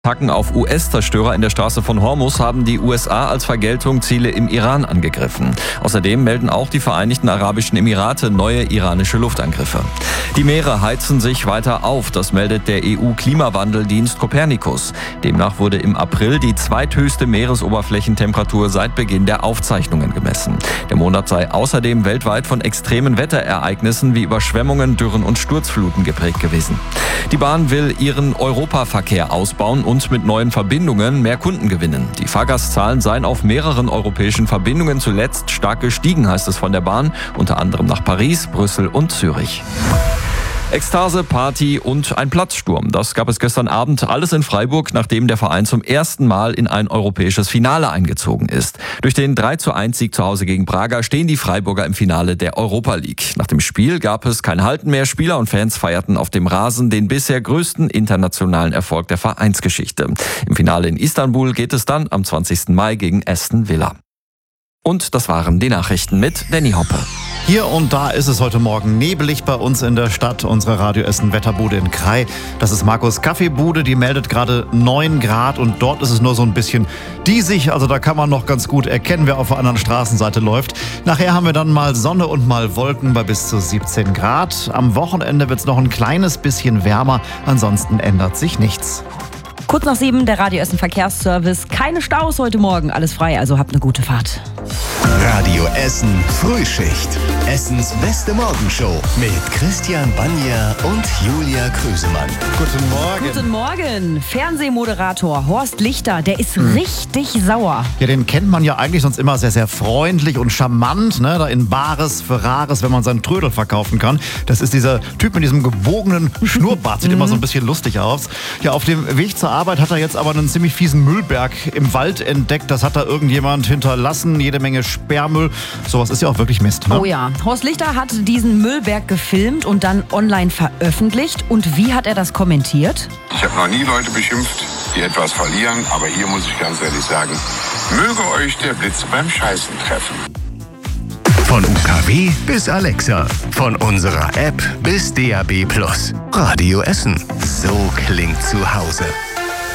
Attacken auf US-Zerstörer in der Straße von Hormuz haben die USA als Vergeltung Ziele im Iran angegriffen. Außerdem melden auch die Vereinigten Arabischen Emirate neue iranische Luftangriffe. Die Meere heizen sich weiter auf, das meldet der EU-Klimawandeldienst Copernicus. Demnach wurde im April die zweithöchste Meeresoberflächentemperatur seit Beginn der Aufzeichnungen gemessen. Der Monat sei außerdem weltweit von extremen Wetterereignissen wie Überschwemmungen, Dürren und Sturzfluten geprägt gewesen. Die Bahn will ihren Europaverkehr ausbauen und mit neuen Verbindungen mehr Kunden gewinnen. Die Fahrgastzahlen seien auf mehreren europäischen Verbindungen zuletzt stark gestiegen, heißt es von der Bahn, unter anderem nach Paris, Brüssel und Zürich. Ekstase, Party und ein Platzsturm. Das gab es gestern Abend alles in Freiburg, nachdem der Verein zum ersten Mal in ein europäisches Finale eingezogen ist. Durch den 3:1-Sieg zu Hause gegen Braga stehen die Freiburger im Finale der Europa League. Nach dem Spiel gab es kein Halten mehr. Spieler und Fans feierten auf dem Rasen den bisher größten internationalen Erfolg der Vereinsgeschichte. Im Finale in Istanbul geht es dann am 20. Mai gegen Aston Villa. Und das waren die Nachrichten mit Danny Hoppe. Hier und da ist es heute Morgen nebelig bei uns in der Stadt. Unsere Radio Essen Wetterbude in Krai. Das ist Markus Kaffeebude, die meldet gerade 9 Grad und dort ist es nur so ein bisschen diesig. Also da kann man noch ganz gut erkennen, wer auf der anderen Straßenseite läuft. Nachher haben wir dann mal Sonne und mal Wolken bei bis zu 17 Grad. Am Wochenende wird es noch ein kleines bisschen wärmer. Ansonsten ändert sich nichts. Kurz nach 7 der Radio Essen Verkehrsservice. Keine Staus heute Morgen, alles frei, also habt eine gute Fahrt. Radio Essen Frühschicht. Essens beste Morgenshow mit Christian Banja und Julia Krüsemann. Guten Morgen. Guten Morgen. Fernsehmoderator Horst Lichter, der ist richtig sauer. Ja, den kennt man ja eigentlich sonst immer sehr, sehr freundlich und charmant, ne? Da in Bares für Rares, wenn man seinen Trödel verkaufen kann. Das ist dieser Typ mit diesem gebogenen Schnurrbart, sieht immer so ein bisschen lustig aus. Ja, auf dem Weg zur Arbeit hat er jetzt aber einen ziemlich fiesen Müllberg im Wald entdeckt. Das hat da irgendjemand hinterlassen, jede Menge Sperrmüll. Sowas ist ja auch wirklich Mist, ne? Oh ja, Horst Lichter hat diesen Müllberg gefilmt und dann online veröffentlicht. Und wie hat er das kommentiert? Ich habe noch nie Leute beschimpft, die etwas verlieren. Aber hier muss ich ganz ehrlich sagen, möge euch der Blitz beim Scheißen treffen. Von UKW bis Alexa. Von unserer App bis DAB+. Radio Essen. So klingt zu Hause.